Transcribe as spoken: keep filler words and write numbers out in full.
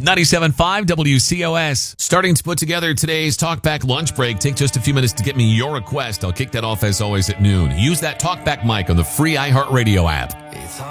ninety-seven point five W C O S. Starting to put together today's Talkback lunch break. Take just a few minutes to get me your request. I'll kick that off as always at noon. Use that Talkback mic on the free iHeartRadio app.